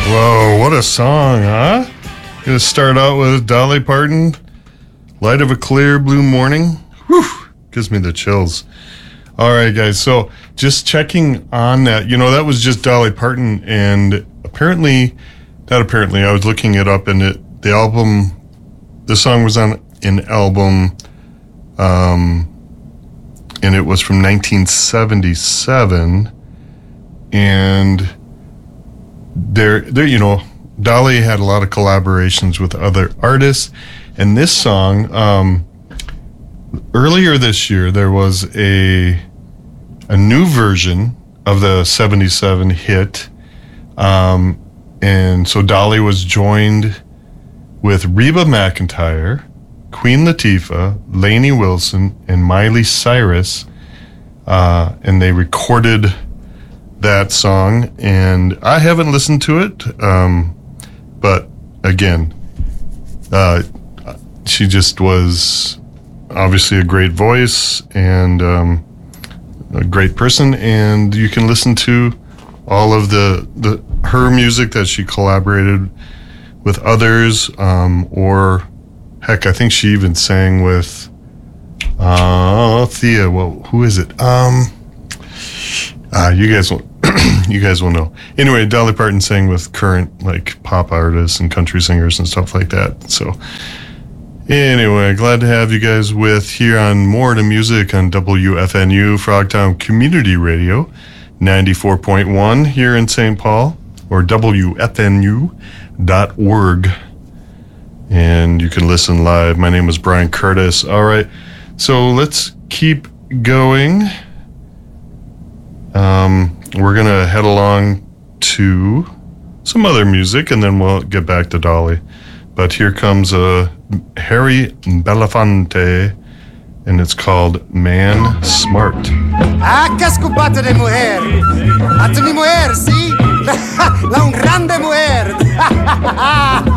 Whoa, what a song, huh? Gonna start out with Dolly Parton, Light of a Clear Blue Morning. Whew, gives me the chills. All right, guys, so just checking on that, that was just Dolly Parton, and I was looking it up, and the song was on an album, and it was from 1977, and Dolly had a lot of collaborations with other artists, and this song, earlier this year, there was a new version of the 77 hit, and so Dolly was joined with Reba McEntire, Queen Latifah, Lainey Wilson, and Miley Cyrus, and they recorded that song, and I haven't listened to it, but again, she just was obviously a great voice and a great person, and you can listen to all of her music that she collaborated with others, or heck, I think she even sang with Thea. Well, who is it? You guys will know. Anyway, Dolly Parton sang with current pop artists and country singers and stuff like that. So anyway, glad to have you guys here on More to Music on WFNU, Frogtown Community Radio, 94.1 here in St. Paul, or WFNU.org. And you can listen live. My name is Brian Curtis. All right, so let's keep going. We're going to head along to some other music, and then we'll get back to Dolly. But here comes Harry Belafonte, and it's called Man Smart. Ah, che scopate de mujer. Hasta mi mujer, sí. La un grande mujer.